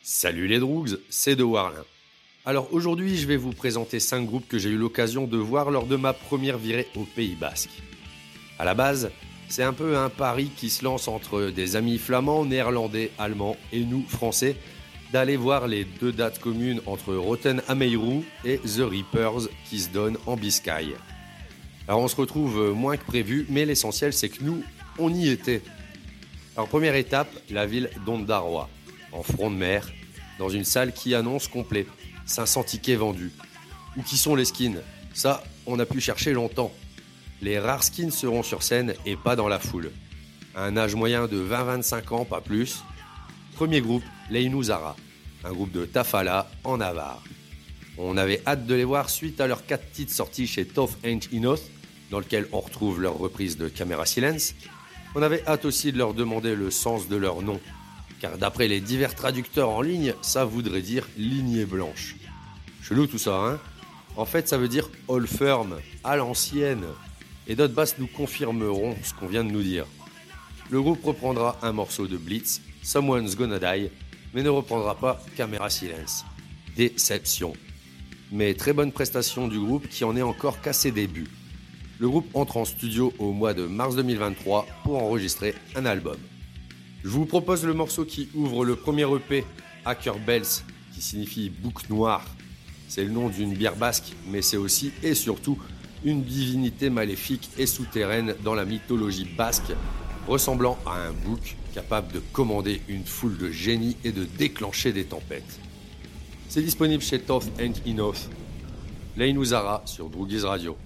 Salut les Droogs, c'est De Warlin. Alors aujourd'hui, je vais vous présenter 5 groupes que j'ai eu l'occasion de voir lors de ma première virée au Pays Basque. À la base, c'est un peu un pari qui se lance entre des amis flamands, néerlandais, allemands et nous, français, d'aller voir les 2 dates communes entre Rotten Ameiru et The Reapers qui se donnent en Biscaye. Alors on se retrouve moins que prévu, mais l'essentiel c'est que nous, on y était. Alors première étape, la ville d'Ondarroa, en front de mer, dans une salle qui annonce complet, 500 tickets vendus. Où qui sont les skins? Ça, on a pu chercher longtemps. Les rares skins seront sur scène et pas dans la foule. Un âge moyen de 20-25 ans, pas plus. Premier groupe, les Inuzara, un groupe de Tafala en Navarre. On avait hâte de les voir suite à leurs 4 titres sortis chez Tough Ain't Enough, dans lequel on retrouve leur reprise de Camera Silence. On avait hâte aussi de leur demander le sens de leur nom, car d'après les divers traducteurs en ligne, ça voudrait dire lignée blanche. Chelou tout ça, hein? En fait, ça veut dire all firm, à l'ancienne. Et d'autres basses nous confirmeront ce qu'on vient de nous dire. Le groupe reprendra un morceau de Blitz, Someone's Gonna Die, mais ne reprendra pas Camera Silence. Déception. Mais très bonne prestation du groupe qui en est encore qu'à ses débuts. Le groupe entre en studio au mois de mars 2023 pour enregistrer un album. Je vous propose le morceau qui ouvre le premier EP, Hacker Bells, qui signifie bouc noir. C'est le nom d'une bière basque, mais c'est aussi et surtout une divinité maléfique et souterraine dans la mythologie basque, ressemblant à un bouc capable de commander une foule de génies et de déclencher des tempêtes. C'est disponible chez Tough Ain't Enough. Les Inuzara sur Droogies Radio.